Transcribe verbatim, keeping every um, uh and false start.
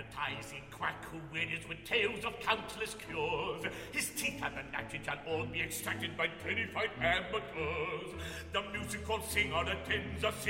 advertising quack who wearies with tales of countless cures. His teeth and the nitrogen shall all be extracted by penny-fight amateurs. The musical singer attends a